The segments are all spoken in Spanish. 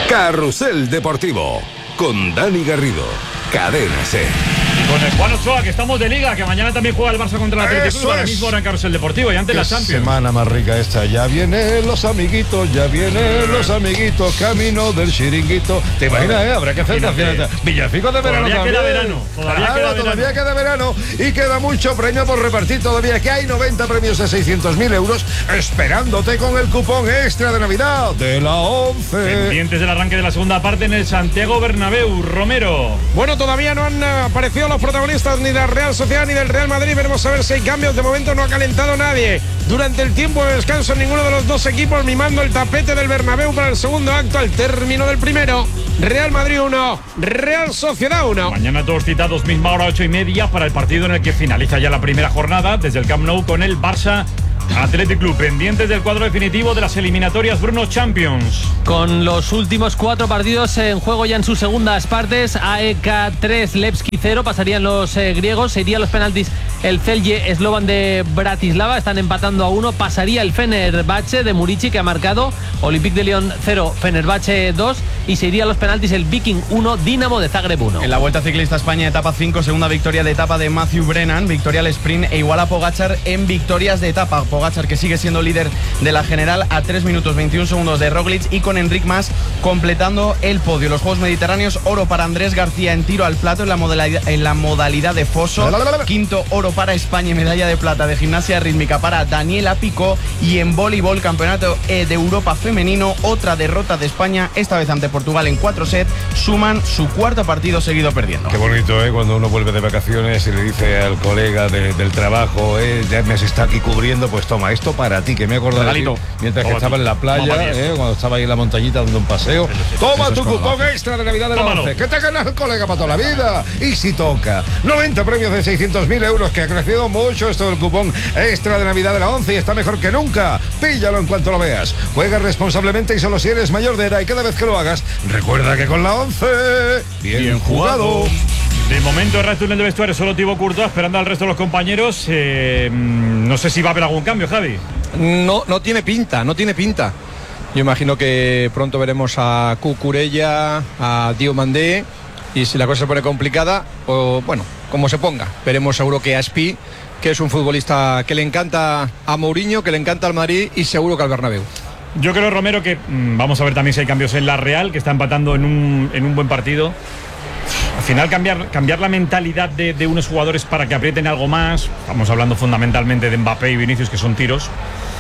Carrusel Deportivo, con Dani Garrido, Cadena SER. Con el Juan Ochoa, que estamos de Liga, que mañana también juega el Barça contra el Atlético Club, ahora mismo en Carrusel Deportivo y antes la Champions. Semana más rica esta, ya vienen los amiguitos, camino del chiringuito. ¿Te imaginas, Habrá que hacer villancicos de verano. Todavía queda verano y queda mucho premio por repartir todavía, que hay 90 premios de 600.000 euros esperándote con el cupón extra de Navidad de la 11. Pendientes del arranque de la segunda parte en el Santiago Bernabéu. Romero. Bueno, todavía no han aparecido los protagonistas ni de la Real Sociedad ni del Real Madrid. Veremos a ver si hay cambios. De momento no ha calentado nadie durante el tiempo de descanso en ninguno de los dos equipos, mimando el tapete del Bernabéu para el segundo acto al término del primero. Real Madrid 1, Real Sociedad 1. Mañana todos citados, misma hora, 8:30, para el partido en el que finaliza ya la primera jornada desde el Camp Nou con el Barça Athletic Club. Pendientes del cuadro definitivo de las eliminatorias Bruno Champions. Con los últimos 4 partidos en juego ya en sus segundas partes, AEK 3, Levski 0, pasarían los griegos, se irían los penaltis el Celje Slovan de Bratislava, están empatando a 1, pasaría el Fenerbahce de Murici, que ha marcado, Olympique de Lyon 0, Fenerbahce 2, y se irían los penaltis el Viking 1, Dinamo de Zagreb 1. En la Vuelta Ciclista España, etapa 5, segunda victoria de etapa de Matthew Brennan, victoria al sprint e igual a Pogačar en victorias de etapa. Pogačar, que sigue siendo líder de la general a 3 minutos 21 segundos de Roglic, y con Enric Mas completando el podio. Los Juegos Mediterráneos, oro para Andrés García en tiro al plato en la modalidad de foso. Quinto oro para España y medalla de plata de gimnasia rítmica para Daniela Picó. Y en voleibol, campeonato de Europa femenino, otra derrota de España, esta vez ante Portugal en 4 sets. Suman su cuarto partido seguido perdiendo. Qué bonito, cuando uno vuelve de vacaciones y le dice al colega del trabajo, ya me está aquí cubriendo, pues toma, esto para ti, que me he acordado de ti, mientras que estaba en la playa, cuando estaba ahí en la montañita dando un paseo. Toma tu cupón extra de Navidad de la 11, que te ganas el colega para toda la vida. Y si toca, 90 premios de 600.000 euros, que ha crecido mucho esto del cupón extra de Navidad de la 11 y está mejor que nunca. Píllalo en cuanto lo veas. Juega responsablemente y solo si eres mayor de edad, y cada vez que lo hagas, recuerda que con la 11, bien jugado. De momento el resto del vestuario solo Thibaut Courtois, esperando al resto de los compañeros. No sé si va a haber algún cambio, Javi. No tiene pinta. Yo imagino que pronto veremos a Cucurella, a Diomandé, y si la cosa se pone complicada, o bueno, como se ponga, veremos seguro que a Espi, que es un futbolista que le encanta a Mourinho, que le encanta al Madrid y seguro que al Bernabéu. Yo creo, Romero, que vamos a ver también si hay cambios en la Real, que está empatando en un buen partido. Al final cambiar la mentalidad de unos jugadores para que aprieten algo más. Estamos hablando fundamentalmente de Mbappé y Vinicius, que son tiros.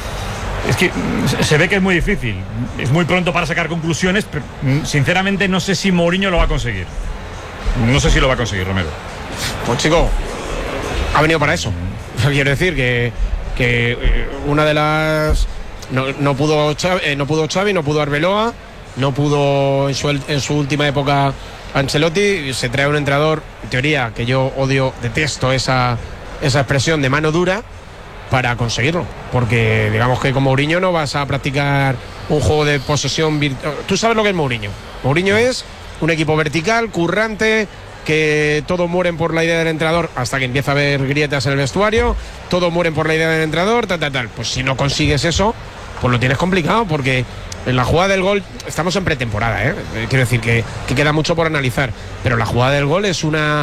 Es que se ve que es muy difícil. Es muy pronto para sacar conclusiones, pero sinceramente no sé si Mourinho lo va a conseguir. No sé si lo va a conseguir, Romero. Pues chico, ha venido para eso. Quiero decir que una de las... No pudo Xavi, no pudo Arbeloa, no pudo en su última época Ancelotti. Se trae un entrenador, en teoría, que yo odio, detesto esa expresión, de mano dura, para conseguirlo, porque digamos que con Mourinho no vas a practicar un juego de posesión Tú sabes lo que es Mourinho. Mourinho es un equipo vertical, currante, que todos mueren por la idea del entrenador hasta que empieza a haber grietas en el vestuario, todos mueren por la idea del entrenador, tal. Pues si no consigues eso, pues lo tienes complicado, porque en la jugada del gol estamos en pretemporada, quiero decir que queda mucho por analizar, pero la jugada del gol es un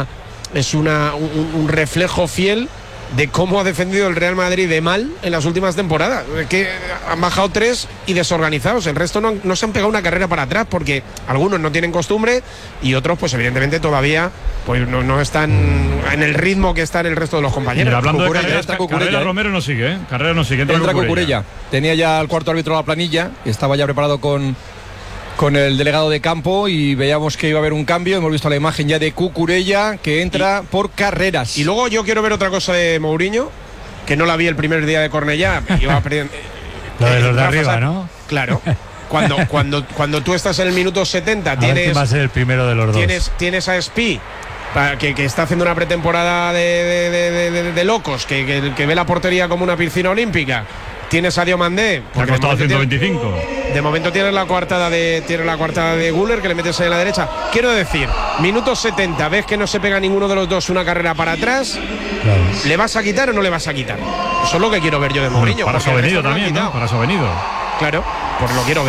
reflejo fiel de cómo ha defendido el Real Madrid de mal en las últimas temporadas, que han bajado 3 y desorganizados. El resto no se han pegado una carrera para atrás, porque algunos no tienen costumbre y otros pues evidentemente todavía pues no están en el ritmo que están el resto de los compañeros. Mira, hablando de Carrera, Romero no sigue, Carrera no sigue, entra Cucurella. Tenía ya el cuarto árbitro de la planilla, estaba ya preparado con el delegado de campo, y veíamos que iba a haber un cambio. Hemos visto la imagen ya de Cucurella, que entra por Carreras. Y luego yo quiero ver otra cosa de Mourinho, que no la vi el primer día de Cornellá. Lo de los de arriba, ¿no? Claro. Cuando tú estás en el minuto 70, va a ser el primero de los dos. Tienes a Espi, que está haciendo una pretemporada de locos, que ve la portería como una piscina olímpica. Tienes a Diomandé, que ha costado 125. De momento tienes la coartada de Güler, que le metes ahí a la derecha. Quiero decir, minuto 70, ves que no se pega ninguno de los dos una carrera para atrás. Claro. ¿Le vas a quitar o no le vas a quitar? Eso es lo que quiero ver yo de Mourinho. Para eso ha venido también, ¿no? Para eso ha venido. Claro, pues lo quiero ver.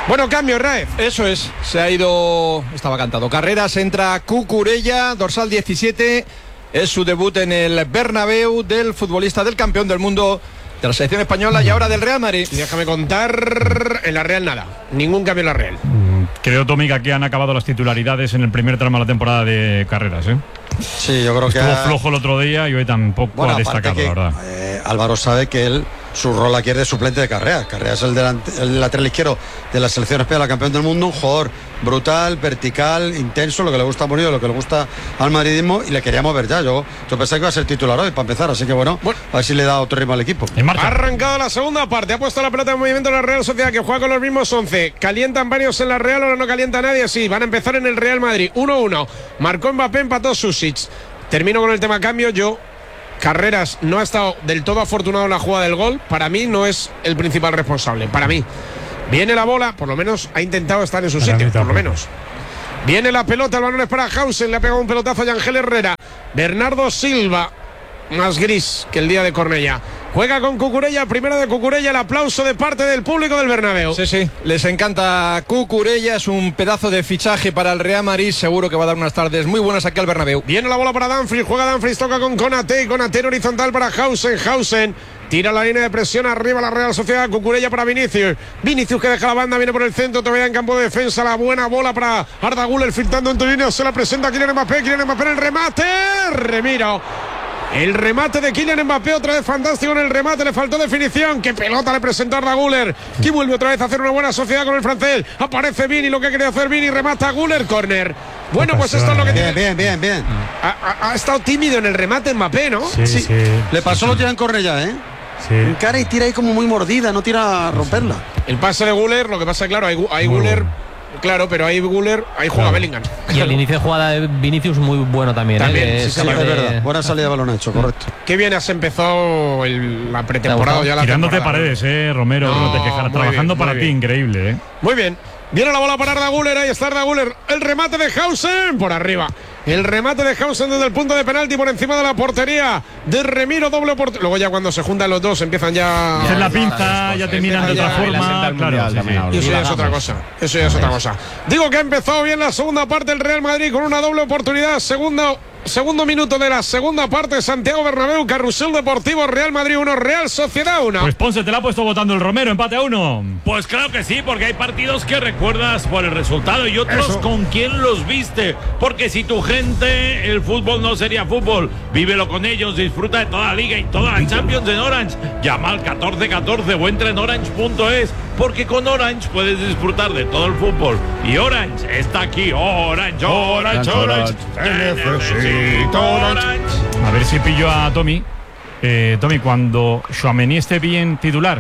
Bueno, cambio, Raez. Eso es, se ha ido, estaba cantado. Carreras, entra Cucurella, dorsal 17. Es su debut en el Bernabéu del futbolista del campeón del mundo de la selección española y ahora del Real Madrid. Y déjame contar, en la Real nada. Ningún cambio en la Real. Creo, Tommy, que aquí han acabado las titularidades en el primer tramo de la temporada de Carreras, ¿eh? Sí, yo creo que estuvo flojo el otro día y hoy tampoco ha destacado, la verdad. Álvaro sabe que su rol aquí es de suplente de Carreras. Carreras es el lateral izquierdo de la selección española, campeón del mundo, un jugador brutal, vertical, intenso, lo que le gusta a Murillo, lo que le gusta al madridismo, y le queríamos ver ya. Yo pensé que iba a ser titular hoy para empezar, así que bueno, a ver si le da otro ritmo al equipo. Ha arrancado la segunda parte, ha puesto la pelota en movimiento en la Real Sociedad, que juega con los mismos 11. Calientan varios en la Real, ahora no calienta nadie. Sí, van a empezar en el Real Madrid. 1-1. Marcó Mbappé, empató Susic. Termino con el tema cambio. Carreras no ha estado del todo afortunado en la jugada del gol. Para mí no es el principal responsable. Para mí. Viene la bola, por lo menos ha intentado estar en su sitio, por lo menos. Viene la pelota, el balón es para Hausen, le ha pegado un pelotazo a Yangel Herrera. Bernardo Silva, más gris que el día de Cornellá. Juega con Cucurella, primera de Cucurella, el aplauso de parte del público del Bernabéu. Sí, les encanta Cucurella, es un pedazo de fichaje para el Real Madrid, seguro que va a dar unas tardes muy buenas aquí al Bernabéu. Viene la bola para Dumfries, juega Dumfries, toca con Konaté en horizontal para Hausen. Tira la línea de presión arriba la Real Sociedad. Cucurella para Vinicius que deja la banda, viene por el centro, todavía en campo de defensa. La buena bola para Arda Güler, filtrando en Torino, se la presenta Kylian Mbappé en el remate. Remiro. El remate de Kylian Mbappé, otra vez fantástico en el remate, le faltó definición. Qué pelota le presentó Arda Güler, que vuelve otra vez a hacer una buena sociedad con el francés. Aparece Vini, lo que quería hacer Vini, remata Güler, córner. Bueno, pues esto es lo que tiene. Bien. Ha estado tímido en el remate Mbappé, ¿no? Sí. Le pasó lo tira en Cornellá, ¿eh? Sí. Encara y tira ahí como muy mordida, no tira a romperla. El pase de Güler, lo que pasa, claro, hay Güler. Claro, pero ahí Güler, ahí juega Bellingham. Y el inicio de jugada de Vinicius muy bueno también. Sí, es verdad. Buena salida de balón hecho, correcto. Qué bien has empezado la pretemporada ya. Tirándote paredes, Romero, no te quejas. Trabajando para ti, increíble, Muy bien. Viene la bola para Arda Güler, ahí está Arda Güler. El remate de Hausen por arriba. El remate de Hausen desde el punto de penalti por encima de la portería de Remiro, doble oportunidad. Luego ya cuando se juntan los dos empiezan ya... Hacer la pinza, ya terminan de otra forma. Claro, y eso ya es otra cosa. Eso ya es otra cosa. Digo que ha empezado bien la segunda parte el Real Madrid con una doble oportunidad. Segundo minuto de la segunda parte, Santiago Bernabéu, Carrusel Deportivo, Real Madrid 1, Real Sociedad 1. Pues Ponce te la ha puesto votando el Romero, empate a 1. Pues claro que sí, porque hay partidos que recuerdas por el resultado y otros con quién los viste. Porque si tu gente, el fútbol no sería fútbol. Vívelo con ellos, disfruta de toda la liga y toda la Champions en Orange. Llama al 1414 o entra en orange.es, porque con Orange puedes disfrutar de todo el fútbol. Y Orange está aquí. Orange. A ver si pillo a Tommy. Tommy, cuando Tchouaméni esté bien titular.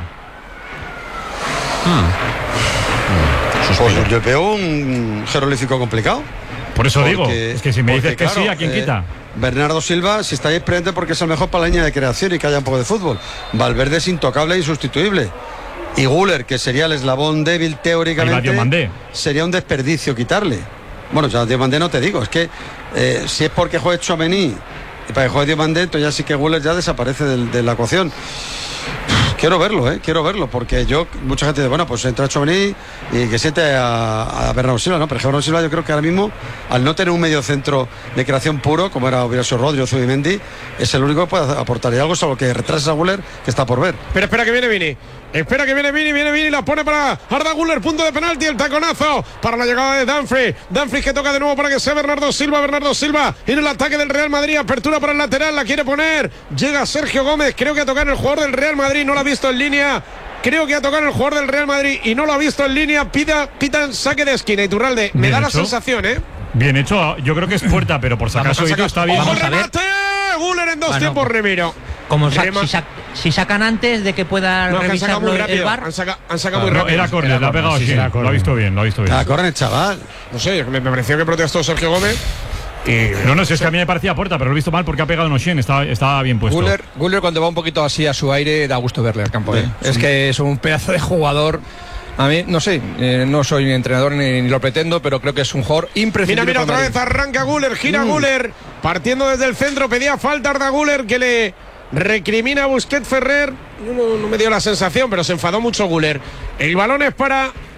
Pues yo veo un jeroglífico complicado. Por eso digo, es que si me dices que sí, ¿a quién quita? Bernardo Silva, si estáis presentes, porque es el mejor para la línea de creación y que haya un poco de fútbol. Valverde es intocable e insustituible. Y Güler, que sería el eslabón débil teóricamente, sería un desperdicio quitarle. Bueno, ya Diomandé no te digo, es que si es porque juegue Tchouaméni y para que juegue Diomandé, entonces ya sí que Güler ya desaparece de la ecuación. Quiero verlo, porque mucha gente dice, bueno, pues entra Tchouaméni y que siente a Bernardo Silva, ¿no? Pero Bernardo Silva, yo creo que ahora mismo, al no tener un medio centro de creación puro, como hubiera sido Rodri o Zubimendi, es el único que puede aportar algo, salvo que retrase a Güler, que está por ver. Pero espera que viene Vini. Viene Vini, la pone para Arda Güler, punto de penalti, el taconazo para la llegada de Dumfries que toca de nuevo para que sea Bernardo Silva en el ataque del Real Madrid, apertura para el lateral, la quiere poner, llega Sergio Gómez, creo que a tocar el jugador del Real Madrid, no lo ha visto en línea, creo que a tocar el jugador del Real Madrid y no lo ha visto en línea, pitan saque de esquina. Iturralde, me da la sensación, Bien hecho, yo creo que es puerta, pero por si acaso está bien. ¡Ojo, remate! Güler en dos tiempos, Remiro. Como si sacan antes de que pueda revisarlo el VAR. Han sacado muy rápido. Era córner, lo ha pegado así. Lo ha visto bien. Córner, chaval. No sé, me pareció que protestó Sergio Gómez. No, es que a mí me parecía puerta, pero lo he visto mal porque ha pegado en Oshien, estaba bien puesto. Güler cuando va un poquito así a su aire da gusto verle al campo. Es que es un pedazo de jugador. A mí, no sé, no soy entrenador ni lo pretendo, pero creo que es un jugador imprescindible. Mira, otra vez arranca Güler, gira Güler, partiendo desde el centro, pedía falta Arda Güler, que le recrimina a Busquets Ferrer. No me dio la sensación, pero se enfadó mucho Güler. El balón es para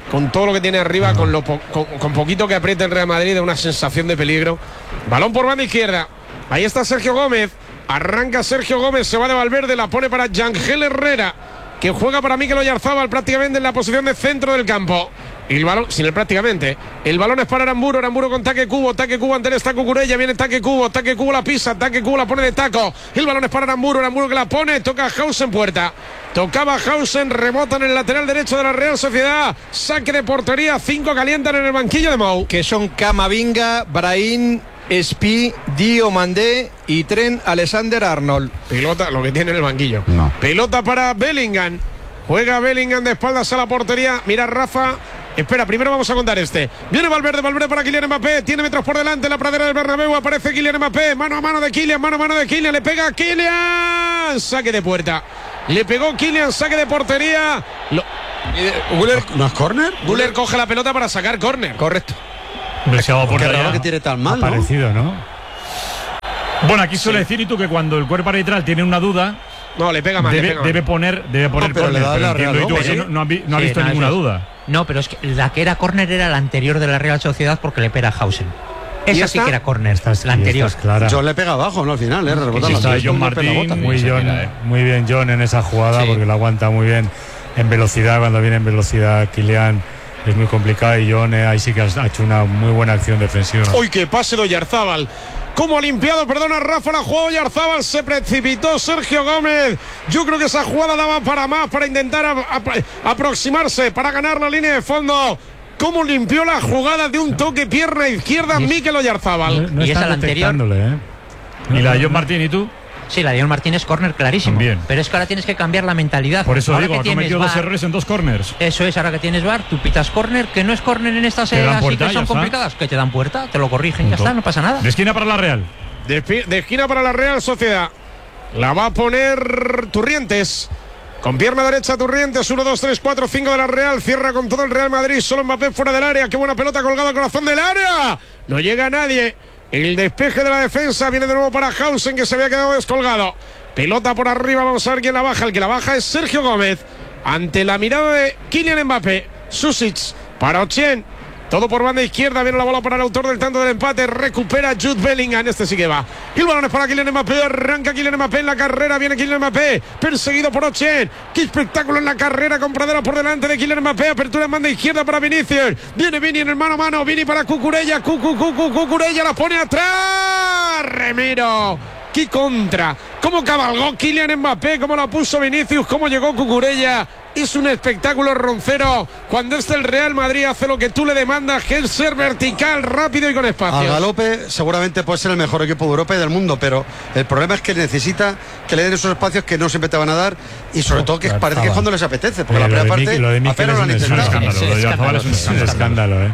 con todo lo que tiene arriba, con poquito que apriete el Real Madrid, de una sensación de peligro. Balón por banda izquierda. Ahí está Sergio Gómez. Arranca Sergio Gómez, se va de Valverde, la pone para Yangel Herrera, que juega para Mikel Oyarzábal prácticamente en la posición de centro del campo. Y el balón, sin el prácticamente. El balón es para Aramburu con Taque Cubo ante él está Cucurella, viene Taque Cubo la pisa, Taque Cubo la pone de taco. El balón es para Aramburu que la pone, toca Hausen puerta. Tocaba Hausen, rebota en el lateral derecho de la Real Sociedad. Saque de portería, 5 calientan en el banquillo de Mou. Que son Camavinga, Brahim, Espi, Diomandé y Trent Alexander-Arnold. Pelota, lo que tiene en el banquillo. No. Pelota para Bellingham. Juega Bellingham de espaldas a la portería. Mira Rafa. Espera, primero vamos a contar este. Viene Valverde para Kylian Mbappé. Tiene metros por delante en la pradera del Bernabéu. Aparece Kylian Mbappé. Mano a mano de Kylian. Le pega a Kylian. Saque de puerta. Le pegó Kylian. Saque de portería. Güler, ¿no es córner? Güler coge la pelota para sacar córner. Correcto. Qué raro que tire tan mal, parecido, ¿no? Bueno, aquí suele decir, y tú, que cuando el cuerpo arbitral tiene una duda, no, le pega mal. Debe poner córner. Pero tú no ha visto ninguna duda. No, pero es que la que era córner era la anterior de la Real Sociedad, porque le pega a Hausen. Esa sí que era córner, la anterior. John le pega abajo, ¿no? Al final, Está John Martín, muy bien John en esa jugada, porque la aguanta muy bien en velocidad. Cuando viene en velocidad Kylian es muy complicado, y John ahí sí que ha hecho una muy buena acción defensiva. ¡Uy, qué pase de Oyarzábal! Como ha limpiado, Rafa, la jugada Oyarzábal, se precipitó Sergio Gómez. Yo creo que esa jugada daba para más, para intentar aproximarse, para ganar la línea de fondo. Cómo limpió la jugada de un toque pierna izquierda Mikel Oyarzábal. No y esa la anterior. ¿Y la de John Martín y tú? Sí, la de John Martín es córner clarísimo. También. Pero es que ahora tienes que cambiar la mentalidad. Por eso ahora digo, ha cometido 2 errores en 2 corners. Eso es, ahora que tienes VAR, tú pitas córner, que no es córner en estas así que son complicadas, que te dan puerta, te lo corrigen, ya está, no pasa nada. De esquina para la Real. De esquina para la Real Sociedad. La va a poner Turrientes. Con pierna derecha Turrientes, 1, 2, 3, 4, 5 de la Real. Cierra con todo el Real Madrid. Solo Mbappé fuera del área. Qué buena pelota colgada al corazón del área. No llega a nadie. El despeje de la defensa viene de nuevo para Hausen, que se había quedado descolgado. Pelota por arriba, vamos a ver quién la baja. El que la baja es Sergio Gómez. Ante la mirada de Kylian Mbappé. Susic para Ochien. Todo por banda izquierda, viene la bola para el autor del tanto del empate, recupera Jude Bellingham, este sí que va. Y el balón es para Kylian Mbappé, arranca Kylian Mbappé en la carrera, viene Kylian Mbappé, perseguido por Ochien. Qué espectáculo en la carrera, con pradera por delante de Kylian Mbappé, apertura en banda izquierda para Vinicius. Viene Vini en el mano a mano, Vini para Cucurella, Cucurella la pone atrás, Remiro. ¡Qué contra! ¿Cómo cabalgó Kylian Mbappé? ¿Cómo la puso Vinicius? ¿Cómo llegó Cucurella? Es un espectáculo, Roncero. Cuando el Real Madrid hace lo que tú le demandas, que es ser vertical, rápido y con espacio. A galope seguramente puede ser el mejor equipo de Europa y del mundo, pero el problema es que necesita que le den esos espacios que no siempre te van a dar, y sobre todo que parece que es cuando les apetece, porque la primera parte apenas lo han intentado. Es un escándalo.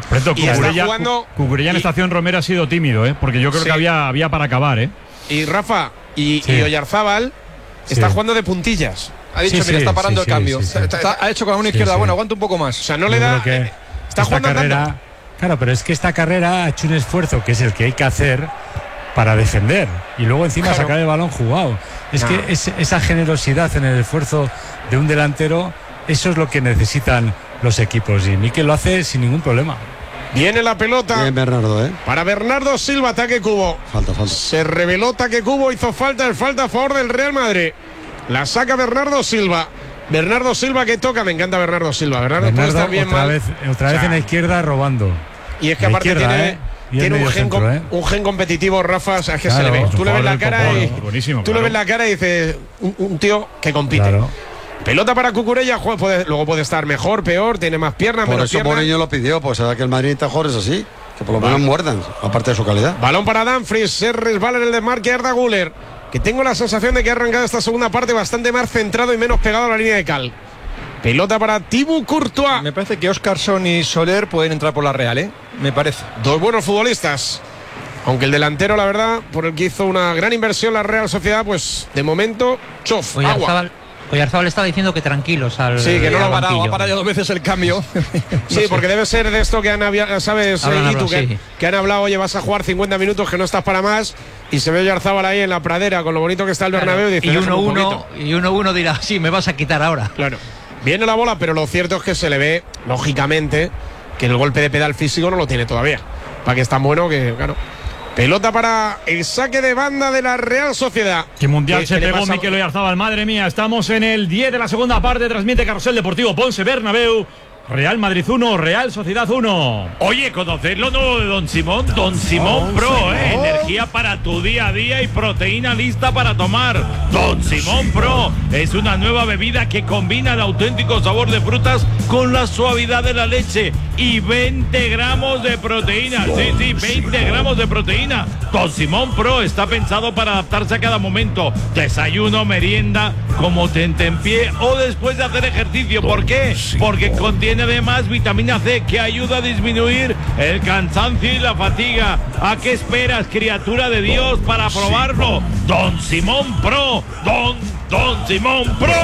Cucurella en estación Romero ha sido tímido, porque yo creo que había para acabar. Y Rafa y Oyarzábal está jugando de puntillas. Ha dicho, mira, está parando el cambio. Ha hecho con la mano izquierda, bueno, aguanta un poco más. O sea, no le da. Está jugando carrera. Claro, pero es que esta carrera ha hecho un esfuerzo que es el que hay que hacer para defender. Y luego encima sacar el balón jugado. Es que esa generosidad en el esfuerzo de un delantero, eso es lo que necesitan los equipos. Y Mikel lo hace sin ningún problema. Viene la pelota. Bien, Bernardo, para Bernardo Silva, Taque Cubo. Falta. Se reveló Taque Cubo, hizo falta a favor del Real Madrid. La saca Bernardo Silva. Bernardo Silva que toca, me encanta Bernardo Silva. Bernardo puede estar bien otra vez en la izquierda robando. Y es que aparte tiene un gen competitivo, Rafa, o sea, es que se le ve. Tú le ves la cara y le ves la cara y dices, un tío que compite. Claro. Pelota para Cucurella, luego puede estar mejor, peor, tiene más piernas, menos piernas. Por eso Mourinho lo pidió, pues sabe que el Madrid necesita jugadores así, que por lo menos muerdan, aparte de su calidad. Balón para Dumfries, se resbala en el desmarque Arda Güler, que tengo la sensación de que ha arrancado esta segunda parte bastante más centrado y menos pegado a la línea de cal. Pelota para Thibaut Courtois. Me parece que Óscarson y Soler pueden entrar por la Real, me parece. Dos buenos futbolistas. Aunque el delantero, la verdad, por el que hizo una gran inversión la Real Sociedad, pues de momento, agua. Oyarzábal estaba diciendo que tranquilos al. Sí, que no lo ha parado, ha parado 2 veces el cambio. Sí, porque debe ser de esto que han hablado, ¿sabes? Que han hablado, oye, vas a jugar 50 minutos, que no estás para más. Y se ve Oyarzábal ahí en la pradera, con lo bonito que está el Bernabéu. Claro. Y 1-1 dirá, sí, me vas a quitar ahora. Claro. Viene la bola, pero lo cierto es que se le ve, lógicamente, que el golpe de pedal físico no lo tiene todavía. Para que es tan bueno que, claro. Pelota para el saque de banda de la Real Sociedad. Qué mundial se pegó Mikel Oyarzabal, madre mía. Estamos en el 10 de la segunda parte. Transmite Carrusel Deportivo Ponce Bernabéu. Real Madrid 1, Real Sociedad 1. Oye, ¿conocéis lo nuevo de Don Simón? Don Simón Pro, energía para tu día a día y proteína lista para tomar. Don Simón Pro es una nueva bebida que combina el auténtico sabor de frutas con la suavidad de la leche y 20 gramos de proteína. Sí, 20 gramos de proteína. Don Simón Pro está pensado para adaptarse a cada momento. Desayuno, merienda, como tentempié o después de hacer ejercicio. ¿Por qué? Porque contiene además vitamina C que ayuda a disminuir el cansancio y la fatiga. ¿A qué esperas, criatura de Dios, para probarlo? Don Simón Pro, Don Simón Pro,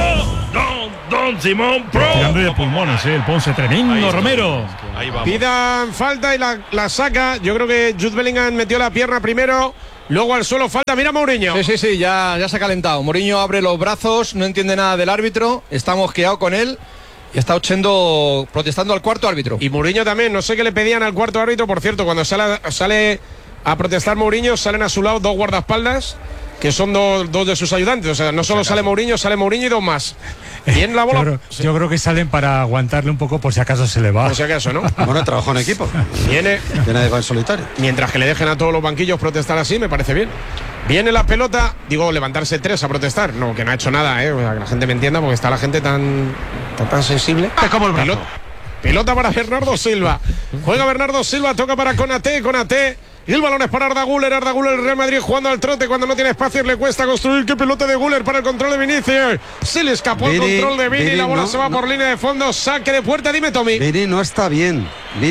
Don Simón Pro. Tirando de pulmones, el Ponce tremendo, Romero. Ahí vamos. Pidan falta y la saca. Yo creo que Jude Bellingham metió la pierna primero. Luego al suelo falta, mira Mourinho. Sí, ya se ha calentado. Mourinho abre los brazos, no entiende nada del árbitro, está mosqueado con él y está protestando al cuarto árbitro. Y Mourinho también, no sé qué le pedían al cuarto árbitro, por cierto, cuando sale a protestar Mourinho, salen a su lado dos guardaespaldas, que son dos de sus ayudantes, o sea, no solo sale Mourinho y dos más. Bien la bola. Yo creo que salen para aguantarle un poco por si acaso se le va. Por si acaso, ¿no? Bueno, trabajo en equipo. Viene de en solitario. Mientras que le dejen a todos los banquillos protestar así, me parece bien. Viene la pelota, levantarse 3 a protestar. No, que no ha hecho nada, o sea, que la gente me entienda, porque está la gente tan sensible. Como el brazo. Pelota para Bernardo Silva. Juega Bernardo Silva, toca para Konaté. Y el balón es para Arda Güler, el Real Madrid jugando al trote. Cuando no tiene espacios le cuesta construir. Qué pelota de Güler para el control de Vinicius. Se le escapó el control de Vini. La bola se va por línea de fondo. Saque de puerta, dime Tommy. Vini no está bien.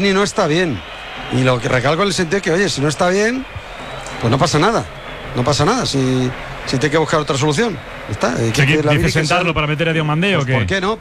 Y lo que recalco en el sentido es que, oye, si no está bien, pues no pasa nada. Si tiene que buscar otra solución. Está. ¿Quieres sentarlo para meter a Diomandé o qué? ¿Por qué no?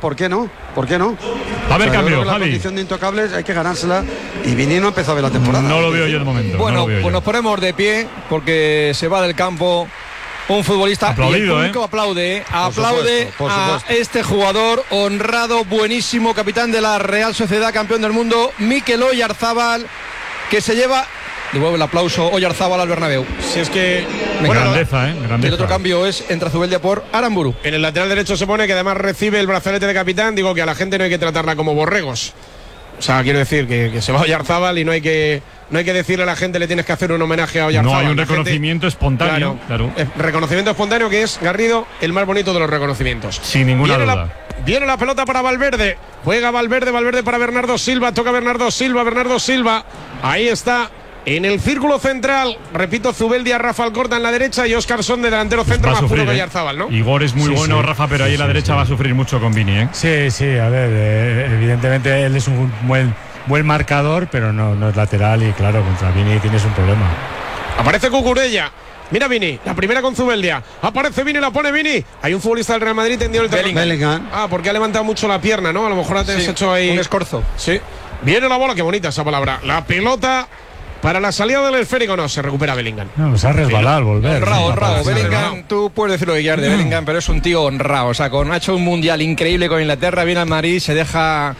Va a haber cambio, la Javi. condición de intocables hay que ganársela. Y Vini no empezó a ver la temporada. No lo veo yo de momento. Bueno, pues nos ponemos de pie porque se va del campo un futbolista. Aplaudido, y el público aplaude por supuesto. a este jugador honrado, buenísimo, capitán de la Real Sociedad, campeón del mundo, Mikel Oyarzabal, que se lleva. Devuelve el aplauso Oyarzabal al Bernabéu. Si es que grandeza. El otro cambio es entra Zubeldia por Aramburu. En el lateral derecho se pone que además recibe el brazalete de capitán. Digo que a la gente no hay que tratarla como borregos. O sea, quiero decir que se va Oyarzabal y no hay que decirle a la gente le tienes que hacer un homenaje a Oyarzabal. No, hay un reconocimiento espontáneo. Claro. Reconocimiento espontáneo que es, Garrido, el más bonito de los reconocimientos. Sin ninguna duda. Viene la pelota para Valverde. Juega Valverde para Bernardo Silva. Toca Bernardo Silva. Ahí está. En el círculo central, repito, Zubeldia, Rafa Alcorta en la derecha y Óscarson de delantero centro, más puro que Oyarzabal, ¿no? Igor es muy bueno, Rafa, pero ahí en la derecha va a sufrir mucho con Vini, ¿eh? Sí, a ver, evidentemente él es un buen marcador, pero no es lateral y claro, contra Vini tienes un problema. Aparece Cucurella. Mira Vini, la primera con Zubeldia. Aparece Vini, la pone Vini. Hay un futbolista del Real Madrid tendido el terreno. Bellingham. Porque ha levantado mucho la pierna, ¿no? A lo mejor has hecho ahí un escorzo. Sí. Viene la bola, qué bonita esa palabra. La pelota para la salida del esférico, no, se recupera Bellingham. No, se ha resbalado al volver. Honrado. Bellingham, tú puedes decir lo que quieras de Bellingham, pero es un tío honrado. O sea, ha hecho un mundial increíble con Inglaterra, viene al Madrid, se deja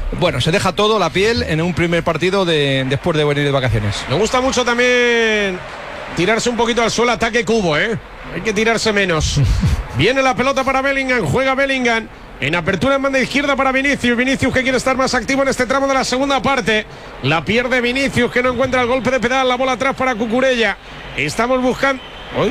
todo, la piel, en un primer partido después de venir de vacaciones. Me gusta mucho también tirarse un poquito al suelo, ataque cubo, Hay que tirarse menos. Viene la pelota para Bellingham, juega Bellingham. En apertura en banda izquierda para Vinicius que quiere estar más activo en este tramo de la segunda parte. La pierde Vinicius, que no encuentra el golpe de pedal. La bola atrás para Cucurella. Estamos buscando.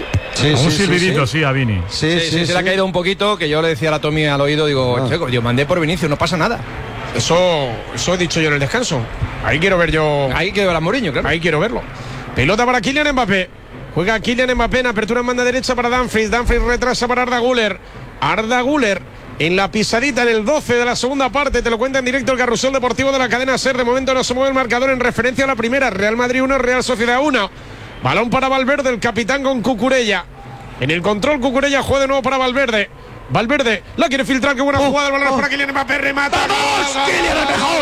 Un silbidito, sí, a Vini. Sí, se le ha caído un poquito, que yo le decía a la Tommy al oído, digo, mandé por Vinicius, no pasa nada. Eso he dicho yo en el descanso. Ahí quiero ver yo. Ahí quiero ver a Mourinho, claro. Ahí quiero verlo. Pelota para Kylian Mbappé. Juega Kylian Mbappé en apertura en banda derecha para Dumfries. Dumfries retrasa para Arda Güler. En la pisadita en el 12 de la segunda parte, te lo cuenta en directo el Carrusel Deportivo de la cadena SER. De momento no se mueve el marcador en referencia a la primera. Real Madrid 1, Real Sociedad 1. Balón para Valverde, el capitán con Cucurella. En el control Cucurella juega de nuevo para Valverde. Valverde la quiere filtrar, qué buena jugada. El balón es para Kylian Mbappé, remata. ¡Vamos! ¡Kylian es mejor!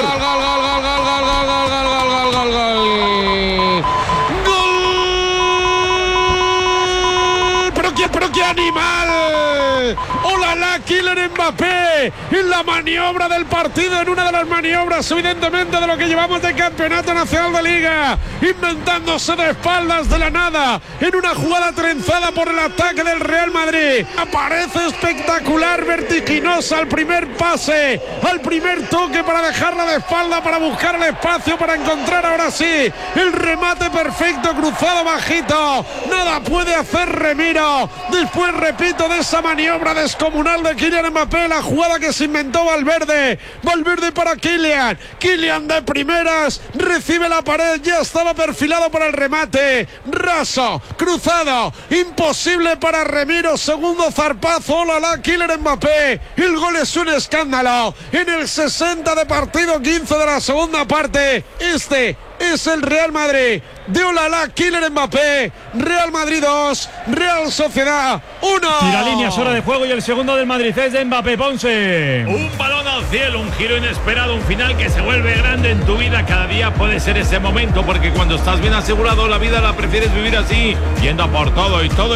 ¡Gol! ¡Pero qué animal! ¡Hola, Kylian Mbappé en la maniobra del partido, en una de las maniobras evidentemente de lo que llevamos de campeonato nacional de liga, inventándose de espaldas de la nada en una jugada trenzada por el ataque del Real Madrid. Aparece espectacular, vertiginosa al primer pase, al primer toque para dejarla de espalda, para buscar el espacio, para encontrar ahora sí el remate perfecto, cruzado bajito. Nada puede hacer Remiro. Después, repito, de esa maniobra descomunal de Kylian Mbappé, la jugada que se inventó Valverde. Valverde para Kylian. Kylian de primeras, recibe la pared, ya estaba perfilado para el remate. Raso, cruzado, imposible para Remiro. Segundo zarpazo, olala, Kylian Mbappé. El gol es un escándalo. En el 60 de partido, 15 de la segunda parte. Este es el Real Madrid de olala, Kylian Mbappé. Real Madrid 2, Real Sociedad 1. Tira líneas, hora de juego y el segundo del Madrid es de Mbappé. Ponce. Un balón al cielo, un giro inesperado, un final que se vuelve grande en tu vida. Cada día puede ser ese momento, porque cuando estás bien asegurado la vida la prefieres vivir así, yendo a por todo y todo.